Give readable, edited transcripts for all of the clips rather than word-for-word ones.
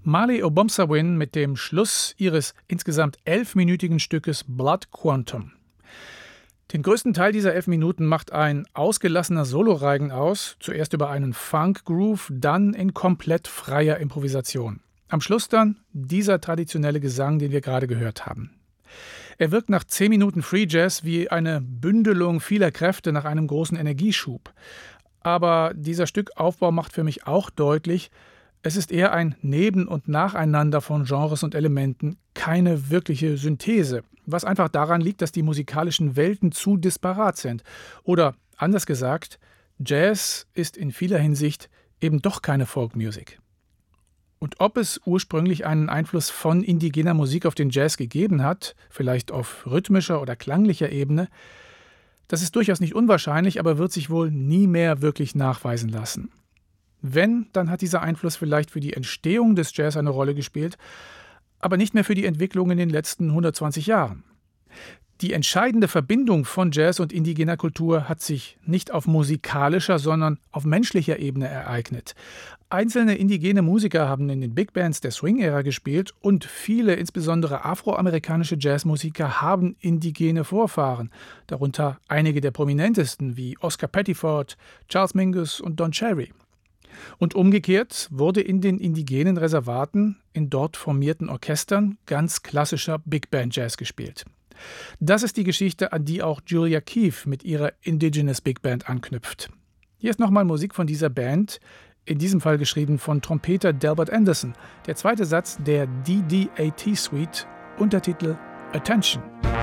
Marley Obomsawin mit dem Schluss ihres insgesamt 11-minütigen Stückes Blood Quantum. Den größten Teil dieser 11 Minuten macht ein ausgelassener Soloreigen aus, zuerst über einen Funk-Groove, dann in komplett freier Improvisation. Am Schluss dann dieser traditionelle Gesang, den wir gerade gehört haben. Er wirkt nach 10 Minuten Free Jazz wie eine Bündelung vieler Kräfte nach einem großen Energieschub. Aber dieser Stückaufbau macht für mich auch deutlich, es ist eher ein Neben- und Nacheinander von Genres und Elementen, keine wirkliche Synthese, was einfach daran liegt, dass die musikalischen Welten zu disparat sind. Oder anders gesagt, Jazz ist in vieler Hinsicht eben doch keine Folkmusik. Und ob es ursprünglich einen Einfluss von indigener Musik auf den Jazz gegeben hat, vielleicht auf rhythmischer oder klanglicher Ebene, das ist durchaus nicht unwahrscheinlich, aber wird sich wohl nie mehr wirklich nachweisen lassen. Wenn, dann hat dieser Einfluss vielleicht für die Entstehung des Jazz eine Rolle gespielt, aber nicht mehr für die Entwicklung in den letzten 120 Jahren. Die entscheidende Verbindung von Jazz und indigener Kultur hat sich nicht auf musikalischer, sondern auf menschlicher Ebene ereignet. Einzelne indigene Musiker haben in den Big Bands der Swing-Ära gespielt und viele, insbesondere afroamerikanische Jazzmusiker, haben indigene Vorfahren, darunter einige der prominentesten wie Oscar Pettiford, Charles Mingus und Don Cherry. Und umgekehrt wurde in den indigenen Reservaten, in dort formierten Orchestern, ganz klassischer Big Band Jazz gespielt. Das ist die Geschichte, an die auch Julia Keefe mit ihrer Indigenous Big Band anknüpft. Hier ist nochmal Musik von dieser Band, in diesem Fall geschrieben von Trompeter Delbert Anderson. Der zweite Satz der DD-AT Suite, Untertitel Attention.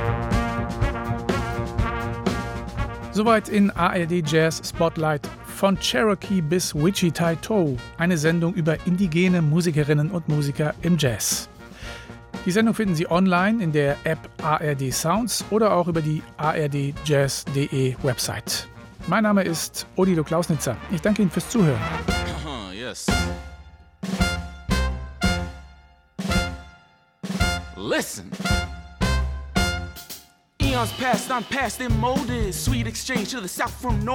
Soweit in ARD Jazz Spotlight. Von Cherokee bis Wichita Toe, eine Sendung über indigene Musikerinnen und Musiker im Jazz. Die Sendung finden Sie online in der App ARD Sounds oder auch über die ardjazz.de Website. Mein Name ist Odilo Klausnitzer. Ich danke Ihnen fürs Zuhören. Yes. Listen. Eons past, I'm past in molded. Sweet exchange to the south from north.